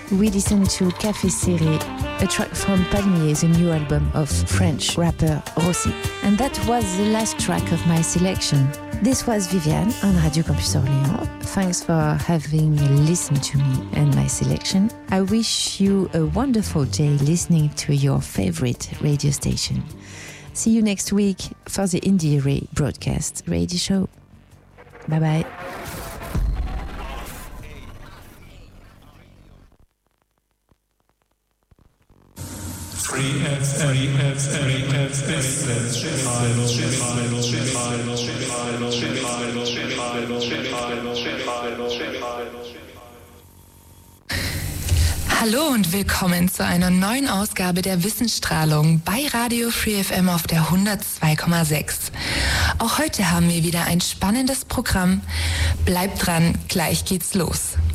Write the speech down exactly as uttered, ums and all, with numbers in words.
we listened to Café Serré, a track from Palmier, the new album of French rapper Rossi. And that was the last track of my selection. This was Viviane on Radio Campus Orléans. Thanks for having listened to me and my selection. I wish you a wonderful day listening to your favorite radio station. See you next week for the Indie Ray broadcast radio show. Bye bye. Hallo und willkommen zu einer neuen Ausgabe der Wissensstrahlung bei Radio Free F M auf der hundertzwei Komma sechs. Auch heute haben wir wieder ein spannendes Programm. Bleibt dran, gleich geht's los.